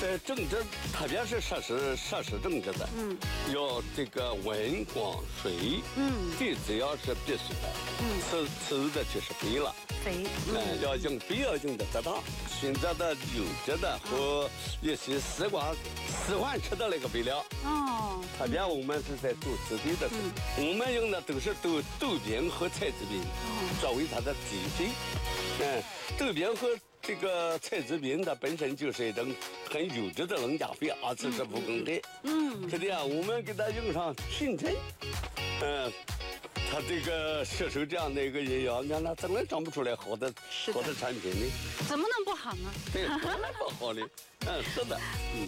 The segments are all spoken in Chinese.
在政治，特别是设施政治的，要这个文光水，地只要是必须的，次的就是肥了。 肥， 要用肥要用的得当，选择的有机的和一些喜欢吃的那个肥料。 哦， 特别我们是在做子弟的时候，我们用的都是豆饼和菜籽饼作为它的底肥。豆饼和这个菜籽饼它本身就是一种很有机的农家肥，而且是无公害。是的呀，我们给它用上熏蒸，它这个吸收这样的一个营养，那怎么长不出来好的产品呢？ 怎么能不好呢？ 对，怎么能不好呢？是的，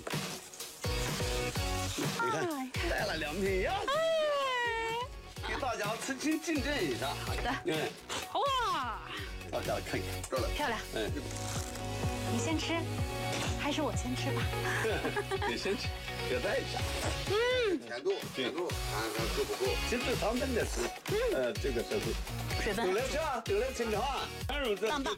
你看带了2瓶鸭子，给大家自行竞争一下。 好的，哇， 大家看看，够了， 漂亮。你先吃，还是我先吃吧？ 你先吃，给带一下。 甜度，看够不够？ 其实他们的是，这个是水分。 都来吃啊，都来品尝啊， 棒棒。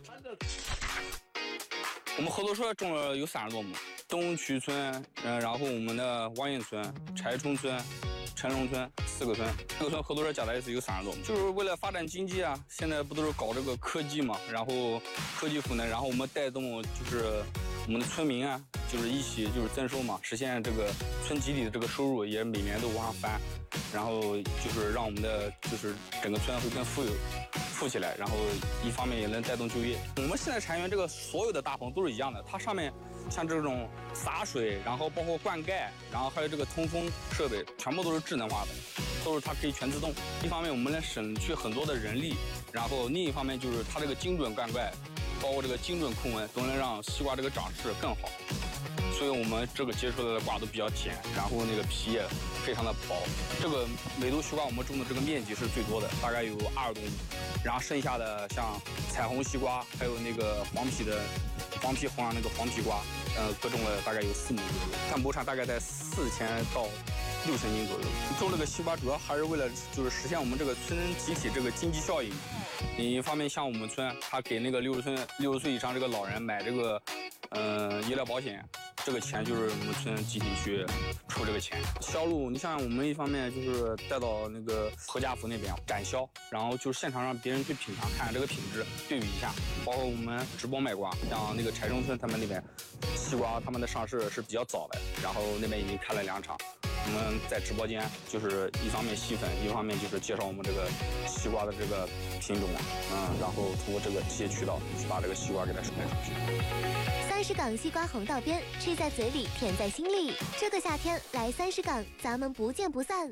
我们合作社种了有30多亩，东区村，然后我们的望堰村、柴冲村、陈龙村4个村，这个村合作社加在一起有30多亩，就是为了发展经济啊。现在不都是搞这个科技嘛，然后科技赋能，然后我们带动就是我们的村民啊，就是一起就是增收嘛，实现这个村集体的这个收入也每年都往上翻，然后就是让我们的就是整个村会更富起来，然后一方面也能带动就业。我们现在产业园这个所有的大棚都是一样的，它上面像这种洒水，然后包括灌溉，然后还有这个通风设备，全部都是智能化的，都是它可以全自动。一方面我们能省去很多的人力，然后另一方面就是它这个精准灌溉，包括这个精准控温，都能让西瓜这个长势更好。所以我们这个结出来的瓜都比较甜，然后那个皮也非常的薄。这个美都西瓜我们种的这个面积是最多的，大概有20多亩，然后剩下的像彩虹西瓜，还有那个黄皮红那个黄皮瓜，各种了大概有4亩左右，干亩产大概在4000到6000斤左右。种这个西瓜主要还是为了就是实现我们这个村集体这个经济效益。一方面像我们村，他给那个60岁以上这个老人买这个医疗保险。这个钱就是我们村集体去出这个钱销路。你像我们一方面就是带到那个何家福那边展销，然后就是现场让别人去品尝，看这个品质，对比一下。包括我们直播卖瓜，像那个柴中村他们那边西瓜，他们的上市是比较早的，然后那边已经开了2场。我们在直播间就是一方面吸粉，一方面就是介绍我们这个西瓜的这个品种，然后通过这些渠道去把这个西瓜给它卖出去。 30港西瓜红到边，吃在嘴里，甜在心里。这个夏天来30港，咱们不见不散。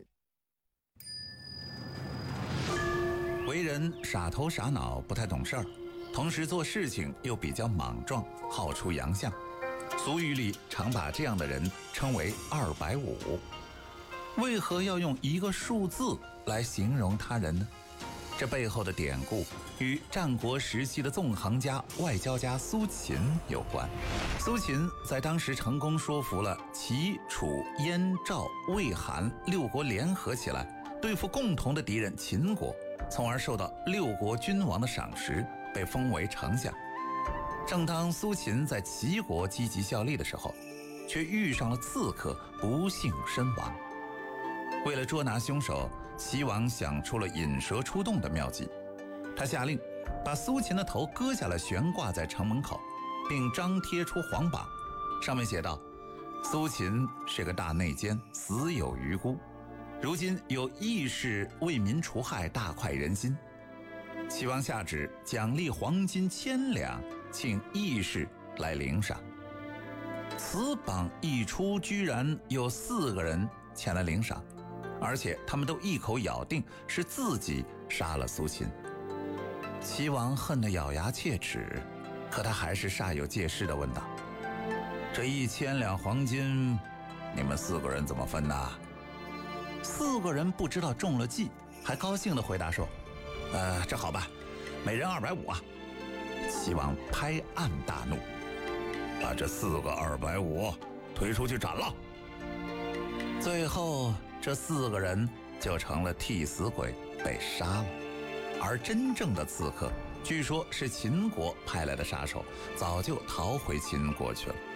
为人傻头傻脑，不太懂事儿，同时做事情又比较莽撞，好出洋相。俗语里常把这样的人称为250。为何要用一个数字来形容他人呢？这背后的典故与战国时期的纵横家、外交家苏秦有关。苏秦在当时成功说服了齐、楚、燕、赵、魏、韩6国联合起来对付共同的敌人秦国，从而受到6国君王的赏识，被封为丞相。正当苏秦在齐国积极效力的时候，却遇上了刺客，不幸身亡。为了捉拿凶手，齐王想出了引蛇出洞的妙计。他下令把苏秦的头割下来悬挂在城门口，并张贴出皇榜，上面写道：苏秦是个大内奸，死有余辜，如今有义士为民除害，大快人心。齐王下旨奖励黄金1000两，请义士来领赏。此榜一出，居然有4个人前来领赏，而且他们都一口咬定是自己杀了苏秦。齐王恨得咬牙切齿，可他还是煞有介事地问道：这1000两黄金，你们4个人怎么分呢？4个人不知道中了计，还高兴地回答说：这好吧，每人250啊。齐王拍案大怒，把这4个250推出去斩了。最后这4个人就成了替死鬼，被杀了。而真正的刺客，据说是秦国派来的杀手，早就逃回秦国去了。